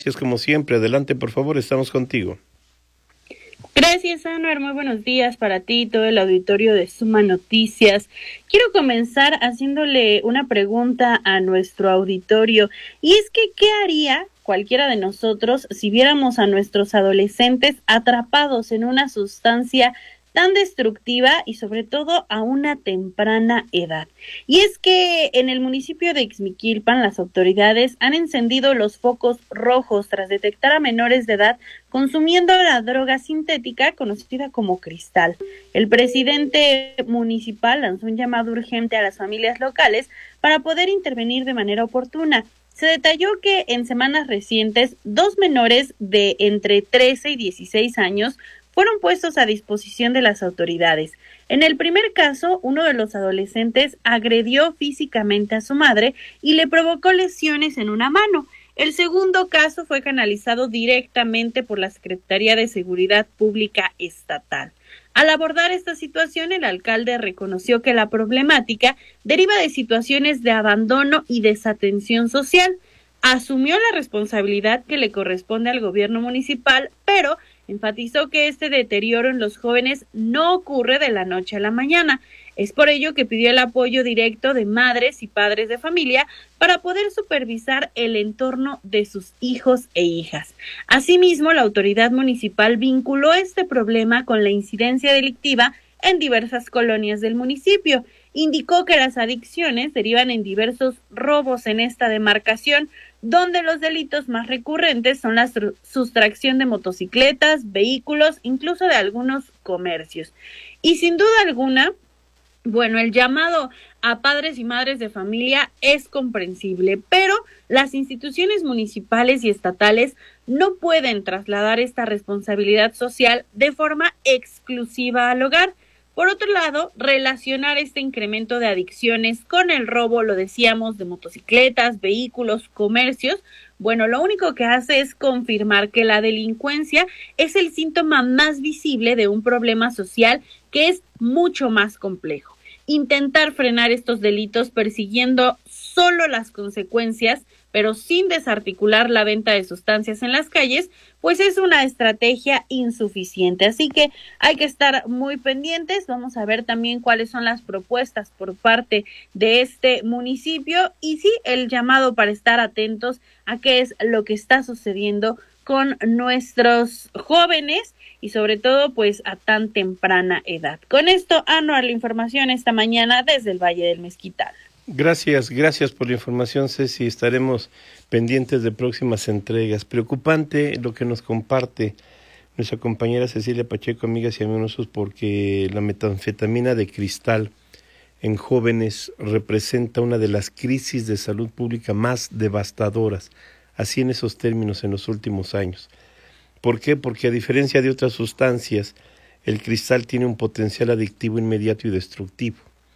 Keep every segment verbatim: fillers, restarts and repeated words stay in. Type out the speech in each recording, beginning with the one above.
gracias como siempre. Adelante, por favor, estamos contigo. Gracias, Anuar. Muy buenos días para ti y todo el auditorio de Suma Noticias. Quiero comenzar haciéndole una pregunta a nuestro auditorio, y es que, ¿qué haría cualquiera de nosotros si viéramos a nuestros adolescentes atrapados en una sustancia tan destructiva y sobre todo a una temprana edad? Y es que en el municipio de Ixmiquilpan las autoridades han encendido los focos rojos tras detectar a menores de edad consumiendo la droga sintética conocida como cristal. El presidente municipal lanzó un llamado urgente a las familias locales para poder intervenir de manera oportuna. Se detalló que en semanas recientes, dos menores de entre trece y dieciséis años fueron puestos a disposición de las autoridades. En el primer caso, uno de los adolescentes agredió físicamente a su madre y le provocó lesiones en una mano. El segundo caso fue canalizado directamente por la Secretaría de Seguridad Pública Estatal. Al abordar esta situación, el alcalde reconoció que la problemática deriva de situaciones de abandono y desatención social. Asumió la responsabilidad que le corresponde al gobierno municipal, pero enfatizó que este deterioro en los jóvenes no ocurre de la noche a la mañana. Es por ello que pidió el apoyo directo de madres y padres de familia para poder supervisar el entorno de sus hijos e hijas. Asimismo, la autoridad municipal vinculó este problema con la incidencia delictiva en diversas colonias del municipio. Indicó que las adicciones derivan en diversos robos en esta demarcación, donde los delitos más recurrentes son la sustracción de motocicletas, vehículos, incluso de algunos comercios. Y sin duda alguna, bueno, el llamado a padres y madres de familia es comprensible, pero las instituciones municipales y estatales no pueden trasladar esta responsabilidad social de forma exclusiva al hogar. Por otro lado, relacionar este incremento de adicciones con el robo, lo decíamos, de motocicletas, vehículos, comercios, bueno, lo único que hace es confirmar que la delincuencia es el síntoma más visible de un problema social que es mucho más complejo. Intentar frenar estos delitos persiguiendo solo las consecuencias, pero sin desarticular la venta de sustancias en las calles, pues es una estrategia insuficiente. Así que hay que estar muy pendientes. Vamos a ver también cuáles son las propuestas por parte de este municipio y sí, el llamado para estar atentos a qué es lo que está sucediendo con nuestros jóvenes y sobre todo pues a tan temprana edad. Con esto, Anuar, la información esta mañana desde el Valle del Mezquital. Gracias, gracias por la información, Ceci. Estaremos pendientes de próximas entregas. Preocupante lo que nos comparte nuestra compañera Cecilia Pacheco, amigas y amigos, porque la metanfetamina de cristal en jóvenes representa una de las crisis de salud pública más devastadoras, así en esos términos en los últimos años. ¿Por qué? Porque a diferencia de otras sustancias, el cristal tiene un potencial adictivo inmediato y destructivo.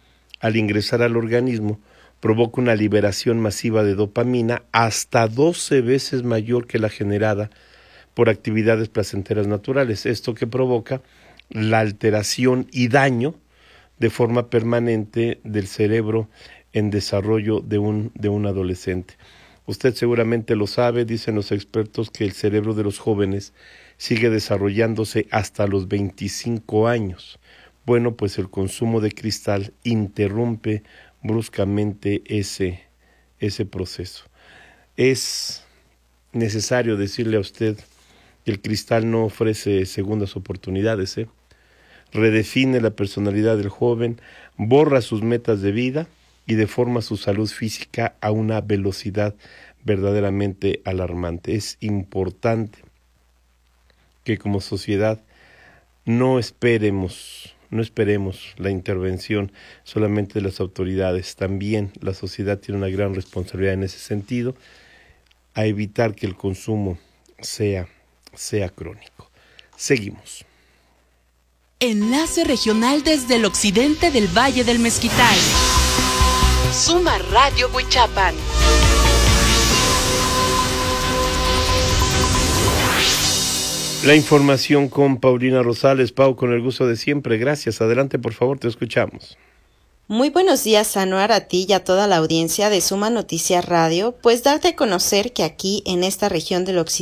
Al ingresar al organismo, provoca una liberación masiva de dopamina hasta doce veces mayor que la generada por actividades placenteras naturales. Esto que provoca la alteración y daño de forma permanente del cerebro en desarrollo de un, de un adolescente. Usted seguramente lo sabe, dicen los expertos, que el cerebro de los jóvenes sigue desarrollándose hasta los veinticinco años. Bueno, pues el consumo de cristal interrumpe bruscamente ese, ese proceso. Es necesario decirle a usted que el cristal no ofrece segundas oportunidades, ¿eh? Redefine la personalidad del joven, borra sus metas de vida y deforma su salud física a una velocidad verdaderamente alarmante. Es importante que como sociedad no esperemos No esperemos la intervención solamente de las autoridades. También la sociedad tiene una gran responsabilidad en ese sentido, a evitar que el consumo sea, sea crónico. Seguimos. Enlace regional desde el occidente del Valle del Mezquital. Suma Radio Huichapan. La información con Paulina Rosales. Pau, con el gusto de siempre. Gracias. Adelante, por favor, te escuchamos. Muy buenos días, Anuar, a ti y a toda la audiencia de Suma Noticias Radio. Pues darte a conocer que aquí, en esta región del occidente,